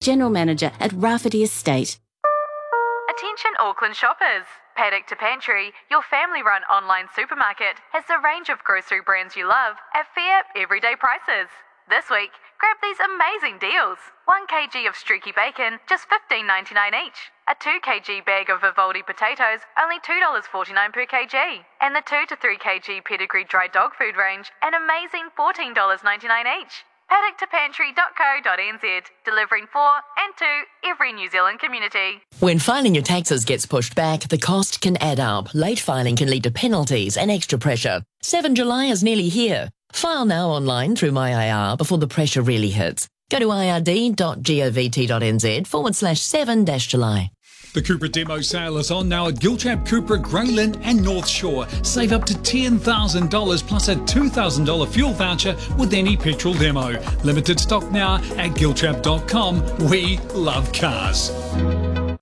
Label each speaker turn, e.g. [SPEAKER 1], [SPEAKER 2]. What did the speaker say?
[SPEAKER 1] General Manager at Rafferty Estate.
[SPEAKER 2] Attention Auckland shoppers! Paddock to Pantry, your family-run online supermarket, has the range of grocery brands you love at fair, everyday prices. This week, grab these amazing deals. 1 kg of streaky bacon, just $15.99 each. A 2 kg bag of Vivaldi potatoes, only $2.49 per kg. And the 2 to 3 kg pedigree dry dog food range, an amazing $14.99 each. paddock2pantry.co.nz, delivering for and to every New Zealand community.
[SPEAKER 3] When filing your taxes gets pushed back, the cost can add up. Late filing can lead to penalties and extra pressure. 7 July is nearly here. File now online through MyIR before the pressure really hits. Go to ird.govt.nz/7-July.
[SPEAKER 4] The Cupra demo sale is on now at Giltrap, Cupra, Greyland and North Shore. Save up to $10,000 plus a $2,000 fuel voucher with any petrol demo. Limited stock now at giltrap.com. We love cars.